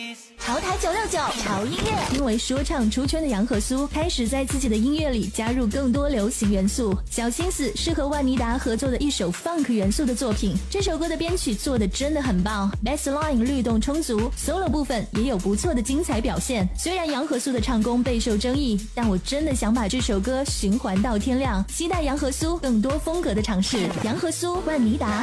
潮台969潮音乐，因为说唱出圈的杨和苏开始在自己的音乐里加入更多流行元素，小心思是和万妮达合作的一首 funk 元素的作品。这首歌的编曲做得真的很棒 ，bassline 律动充足 ，solo 部分也有不错的精彩表现。虽然杨和苏的唱功备受争议，但我真的想把这首歌循环到天亮，期待杨和苏更多风格的尝试。杨和苏，万妮达。